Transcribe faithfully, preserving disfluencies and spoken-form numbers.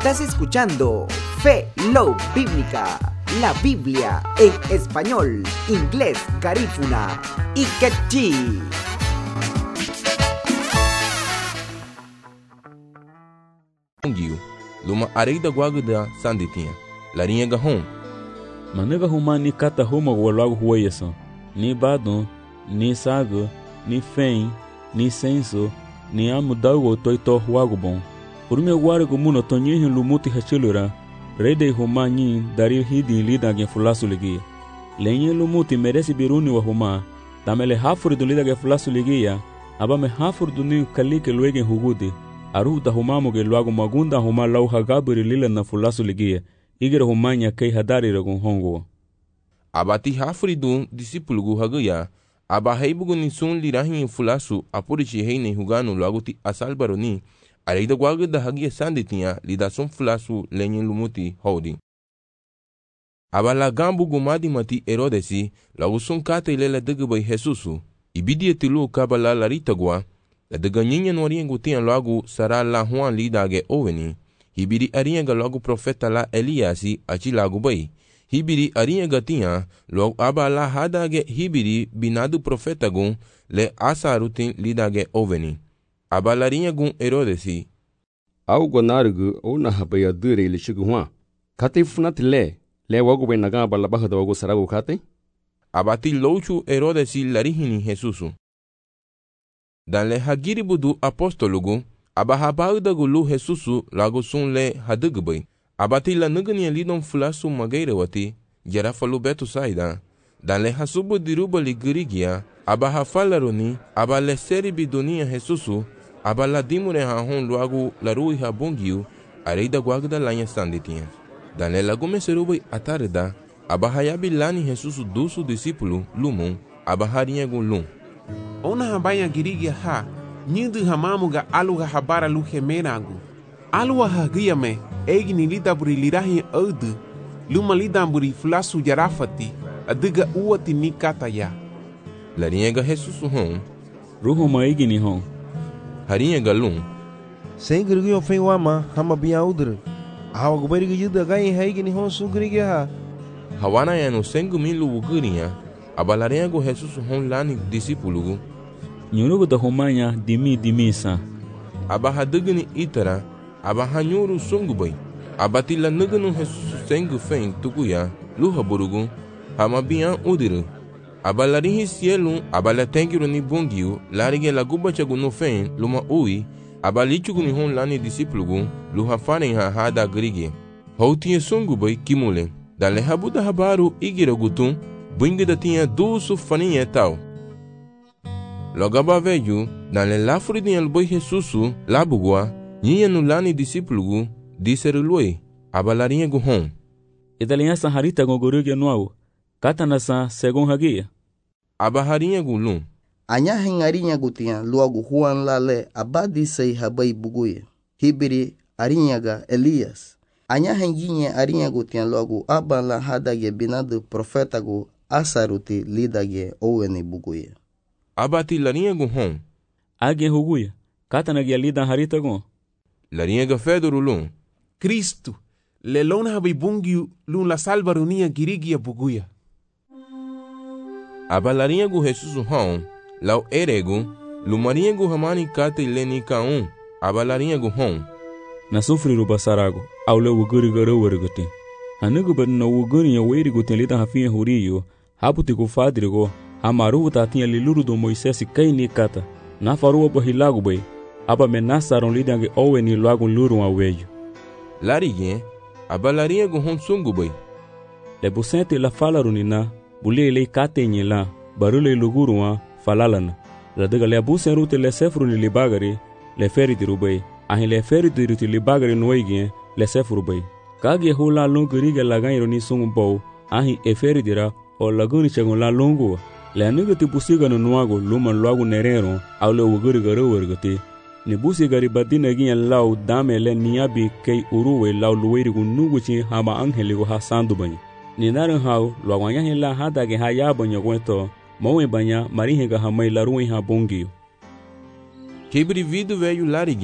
Estás escuchando Fe, Love Bíblica, la Biblia en español, inglés, garífuna y quechí. Luma areida guaguda sanditinha, larinha gahon. Manega huma ni kata huma walago hueyason, ni badon, ni sago, ni fen, ni senso, ni amudago toito huago bom. Urme guargo muno tonyihin lumuti hachilura, rede huma nyin darir hidi lida gen fulasu ligia. Lenye lumuti meresi biruni wa huma, tamele hafuri dun lida gen fulasu ligia, abame hafuri duni kalike luegen hugudi. Aruta humamu ge luago magunda huma lau hagabiri lila na fulasu ligia, igere humanya kei hadari ragun hongo. Abati hafuri dun disipulugu haguya, aba heibugu ni sun lirahin fulasu apurichi heine huganu luago ti asalbaroni, areida guaguda hagia sanditinha lida sun fulasu lenyin lumuti holding. Aba la gambu gumadi mati Herodesi, lau sun kate ilela degubai Jesusu, ibidia tilu kabala larita gua, la dega nyinya noriengu tian logo sara la Juan lidage oveni, hibiri arienga logo profeta la Eliasi achi lagu bai, hibiri arienga tian logo aba la hadage hibiri binadu profeta gun le asarutin lidage oveni. Aba larinha gun Herodesi. Au guanarugu o na habaya dure le chiguan. Kate funat le, le wago bai naga bala baha da wago sarago kate? Abati louchu Herodesi larihini Jesusu. Dan le hagiri budu apostolugu, aba habauda gulu Jesusu lago sun le hadugbai. Abati la nugania lidon fulasu magaira wati, jara falu betu saida. Dan le hasubu diruba li girigia, aba hafalaroni, aba le seri bidonia Jesusu, aba la dimure hahon luagu la rui habongiu, areida guagda lanha sanditinha. Dan le lagume serubai atarda, aba hayabi lani Jesusu dusu discípulo, lumon, aba harinha gun lum. Ona habaya girigia ha, nyindu hamamuga aluga habara luhe menagu. Alua hagia me, egi ni lida buri lirahi audu, luma lida buri fulasu jarafati, adiga uati ni kata ya. Larinha Jesusu hon. Ruhu maigi ni hon. Harinha galum. Sem grigio fei wama, hama bia udru. Hawa gubari gida gai haigi ni hon su grigia ha. Hawana ya no sengu milu ugurinha. Abalarinha go Jesusu hon lani discípulo. Nyurugu da humanya dimi dimisa. Aba hadugni itara, aba hanyuru sungubai. Abati la nugunu Jesusu sengu fen tukuya, luha burugu, hama bian udiru. Abalarinhi cielo, abala tengiru ni bongiu, larige la guba chagu no fen, luma ui, abalichugu ni hon lani discípulo, luha faren ha hada grige. Houtinha sungubai kimule, dale habuda habaru igira gutum, Bingida tinha dusu faninha tal. Logaba veju, dale lafuri dinha luboi Jesusu, labugua, ninha no lani discípulo, disseru lui, abalarinha guhon. Italinha saharita gogorugia nuau, katanasa segun hagia. Abaharinha gulum. Anya hengarinha gutinha luagu Juan lale abadi sei habai buguia. Hibiri arinhaga Elias. Anya henginha arinha gutinha logo abala hadage binadu profeta gu asaruti lidage owene buguia. Abati larinha guhon. Age huguia, katanagia lida harita gon. Larinha gafeduru lum. Cristo, lelona habai bungiu lun la salvarunia girigia buguia. Abalarinha gu Jesusu hon, lau eregu, lumarinha gu hamani kate leni kaun, abalarinha gu hon. Na sufri ruba sarago, au le wuguri garo wariguti. Hanugu bet na wuguri ya weri gutin lida hafinha huriyo, haputi ku fadrigo, hamaru tatinha liluru do Moisés kai ni kata. Na farua bahilago bay, aba menasaron lidange owe ni luago luru awejo. Lariguinha, abalarinha gu hon sungu bay. Le busente la falarunina, bule le katenye la, barule luguruwa falalana. La dega le abusen rute le sefru ni libagari, le feriti rubay. Ahin le feriti ruti libagari noigien, le sefru bay. Kage hula longu riga lagairo ni sungu bow, ahin e feritira, o laguni chagun la longu. Le anuga ti busiga no nuago, luman luagu nerero, au le uguri garo wargati. Ni busigari badina gien lau dame le niabi kei uruwe lau luwerigu nuguchi hama angeligu ha sandu bany. Ni naran hau, luagwanya hila hadage ha yabanya gwento, mawe banya marihinga hamay laruin ha bongiyo. Kibri vidu veio lariguinha.